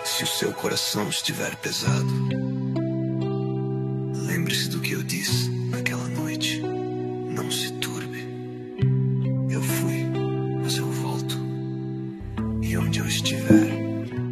Se o seu coração estiver pesado, lembre-se do que eu disse naquela noite. Não se turbe. Eu fui, mas eu volto. E onde eu estiver,